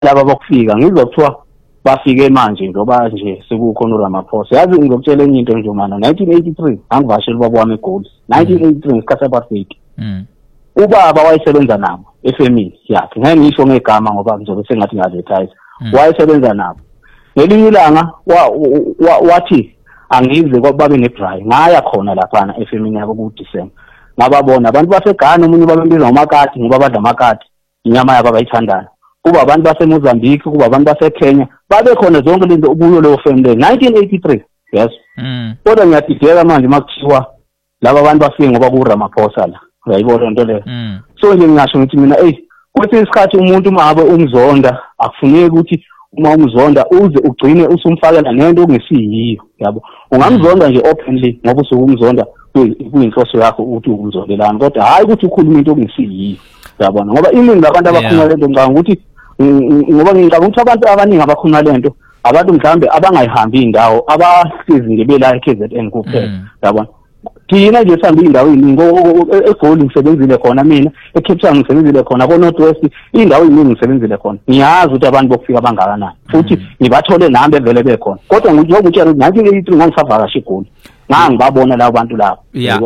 laba bokufika ngizokuthiwa bafike manje ngoba nje sekukhona uRamaphosa. Yazi ngizokutshela enye into nje manje 1983 angivashela ubaba wami eGoli 1983 ngesikhathi apartheid. Ubaba wayesebenza nabo efamily yakhe. Ngeke ngisho ngegama ngoba ngizobe sengathi ngadvertise. Wayesebenza nabo. Ngelinye ilanga wathi angize kwababe nebrayi. Ngaya khona lapha efamily yabo kuDecember. Ngababona abantu baseGhana umunye babembiza ngomakati ngoba badla amakati. Inyama yabo abayithandana. Kuba abantu baseMozambique, kuba abantu baseKenya, babe khona zonke lento ubuyo leyo family 1983. Yes. Kodwa ngiyadideka manje makuthiwa laba abantu bafike ngoba kuRamaphosa la. Uyayibona into leyo. So nje ngingasho ngithi mina kwesinye isikhathi umuntu mabe umzonda akufuneki ukuthi uma umzonda uze ugcine usumfakela nento ongesiyiyo, yabo. Ungamzonda nje openly ngoba usukumzonda kuyinhloso yakho ukuthi ukumzondelana, kodwa hayi ukuthi ukhuluma into ongesiyiyo. Yabona ngoba iningi labantu abakhuluma lento ngicabanga ukuthi ngoba ngicabanga ukuthi abantu abaningi abakhuluma lento abantu mhlambe abangayihambi indawo abasizi nje bela KZN kuphela. Yabona thina nje sihamba indawo eziningi eGoli ngisebenzile khona mina, eCape Town ngisebenzile khona, ko-North West indawo eziningi ngisebenzile khona. Ngiyazi ukuthi abantu bokufika abangakanani futhi ngibathole nami bevele bekhona, kodwa ngikutshela 1983 ngangisavakasha eGoli ngangibabona labo bantu labo.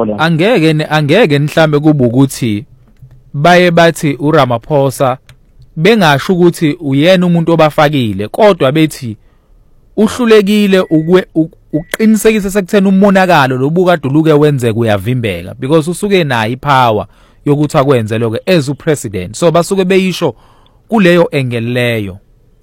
Angeke mhlambe kuba ukuthi baye bathi uRamaphosa bengasho ukuthi uyena umuntu obafakile, kodwa bethi uhlulekile uqinisekisa sekuthena umonakalo lobukade uluke wenzeka uyavimbeka because usuke nayo ipower yokuthi akwenze lokho as upresident. So basuke beyisho kuleyo engeleyo.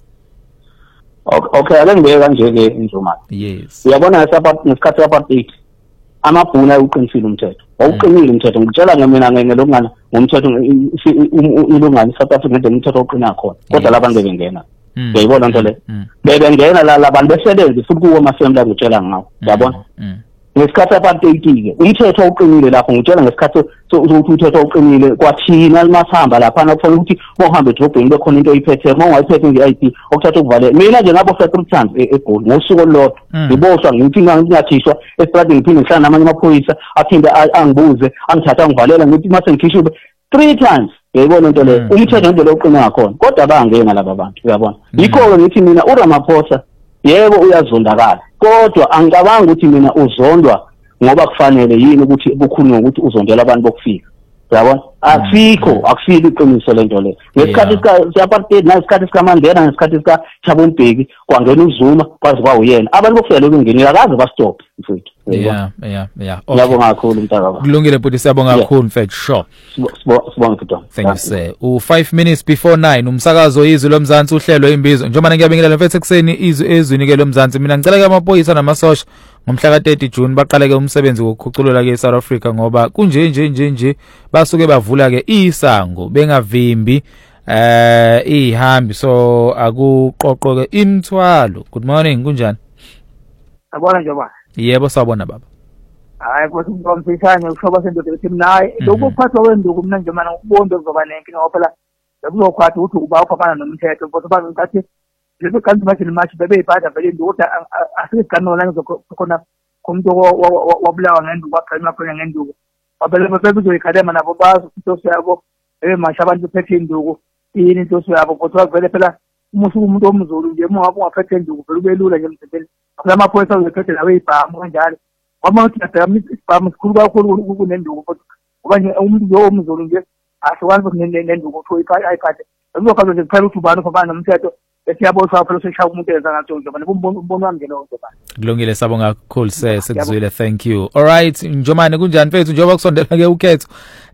Okay, ake ngibeke kanje ke Njomani. Yes. Uyabona ngesikhathi apartheid amabhuna uqinisile umthetho. Wawuqinile umthetho. Ngitshela ngemina ngelokungana ngomthetho ilungani South Africa ngendlela umthetho oqina khona. Kodwa labantu bebengena. Uyayibona into le. Bebengena la labantu besebenze futhi kuwo amafemla ngitshela ngawo. Uyabona? Ngesikhathi apartheid ke umthetho oqinile lapho ngitshela ngesikhathi umthetho oqinile kwathina masihamba lapha kufanele ukuthi uhambe edrobheni bekhona into oyiphethe uma ungayiphethe nge-ID okuthatha ukuvalela. Mina nje ngabo secret times eGoli ngosuku olodwa ngiboshwa ngithi ngingathishwa estradini ngiphinde ngihlala namanye amaphoyisa aphinde angibuze angithatha ngivalela ngithi mase ngikhishwe 3 times. Uyayibona into le umthetho ngendlela oqina ngakhona kodwa bangena laba bantu. Uyabona yikho ngithi mina uRamaphosa yebo uyazondakala kodwa angicabangi ukuthi mina uzondwa ngoba kufanele yini ukuthi kukhulunywe ukuthi uzondela abantu bokufika. Uyabona akusilo iqiniso lento le. Ngesikhathi sika-apartheid nasikhathi sikaMandela nesikhathi sikaThabo Mbeki kwangena uZuma kwazi kwawuyena abantu bokufika lokungenile akaze bastop mfowethu. Yeah. Ngiyabonga kakhulu mntakababa. Kulungile futhi siyabonga kakhulu mfethu. Sure. Sibonga mfethu. Thank you sir. 5 minutes before 9 umsakazo izwi lomzansi uhlelo imbizo. Njengoba ngiyabingelela mfethu ekseni izwi ezwini lomzansi. Mina ngicela ke amaphoyisa namasosha ngomhla ka30 June baqaleke umsebenzi wokukhuculula ke South Africa ngoba kunje basuke bavula ke isango bengavimbi ihambi so akuqoqo ke imthwalo. Good morning kunjani? Abona nje baba. Yebo sawubona baba. Hayi kodwa ngomfishane ushoba sendoda ethi mina lokho kuphathwa kwenduku mina nje mana ukubombe kuzoba nenkinga ngoba phela bekuzokwathi ukuthi uba uphana nomthetho kodwa bathi ngathi leso kanti manje nimashi bebeyibhada vele induku kodwa asikanona ngizokhona komuntu wabulawa ngenduku waqhaima khona ngenduku abele bebezoyikhalema nabo bazi into yabo emasha abantu bephethe induku yini into yabo kodwa vele phela umuntu omzulu nje uma ungaphethe induku vele ubelula nje emsebenzini amaphoyisa uzophethe lawe ibhamu kanjalo ngoba uthi ibhamu sikhulu kakhulu kunenduku kodwa obanye umuntu lo omzulu nje asikwazi kunenduku ukuthi ayiphathe uzokwazi nje kuphela ukuthi ubani khona nomthetho esiyaboshwa phela seshaya umuntu enza ngathi nje bani umbono wami ngelo nje bani. Kulungile sabonga kakhulu sekuzwile. Thank you. All right Njomani kunjani mfethu njengoba kusondela ke ukhetho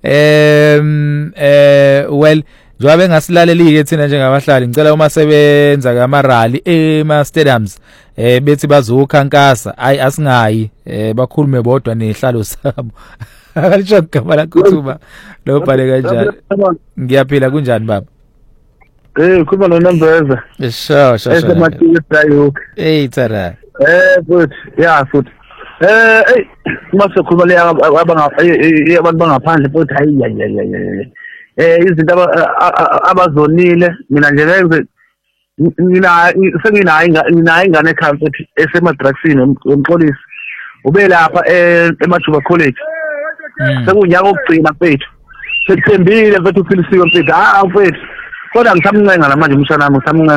well njengoba engasilaleli ke thina njengabahlali ngicela uma sebenza ke amarally stadiums bethi bazokhankasa asingayi bakhulume bodwa nehlalo sabo akalisho igama lakuthuba lo bhale kanjani. Ngiyaphila kunjani baba? Kuba noNembeza. Sure. Esemathiyo sayuka. Tsara. Futhi futhi. Mase khuluma le abantu bangaphandle futhi hayi izinto abazonile mina nje nginayo ingane ekhaya futhi esemadragsini umxolisi ube lapha eMajuba College sekunyaka okugcina mfethu sekuthembile mfethu uphilisiwe mfethu mfethu kodwa ngisamncenga namanje umshana wami ngisamncenga